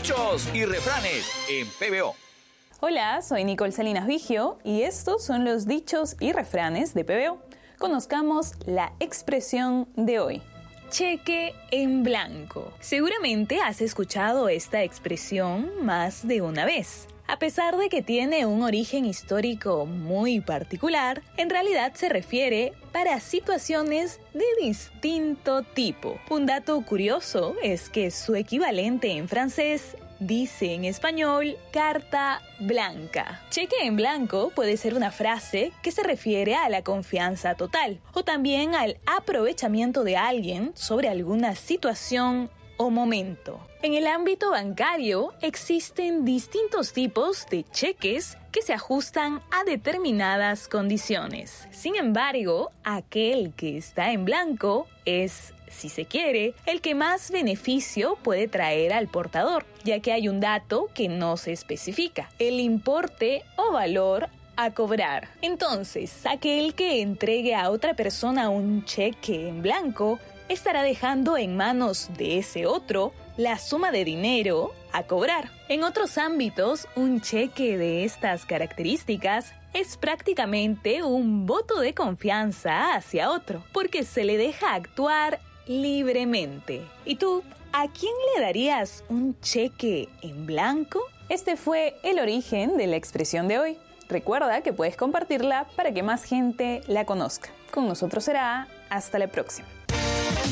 Dichos y refranes en PBO. Hola, soy Nicole Salinas Vigio y estos son los dichos y refranes de PBO. Conozcamos la expresión de hoy. Cheque en blanco. Seguramente has escuchado esta expresión más de una vez. A pesar de que tiene un origen histórico muy particular, en realidad se refiere para situaciones de distinto tipo. Un dato curioso es que su equivalente en francés dice en español carta blanca. Cheque en blanco puede ser una frase que se refiere a la confianza total o también al aprovechamiento de alguien sobre alguna situación o momento. En el ámbito bancario existen distintos tipos de cheques que se ajustan a determinadas condiciones. Sin embargo, aquel que está en blanco es, si se quiere, el que más beneficio puede traer al portador, ya que hay un dato que no se especifica, el importe o valor a cobrar. Entonces, aquel que entregue a otra persona un cheque en blanco estará dejando en manos de ese otro la suma de dinero a cobrar. En otros ámbitos, un cheque de estas características es prácticamente un voto de confianza hacia otro, porque se le deja actuar libremente. ¿Y tú, a quién le darías un cheque en blanco? Este fue el origen de la expresión de hoy. Recuerda que puedes compartirla para que más gente la conozca. Con nosotros será hasta la próxima.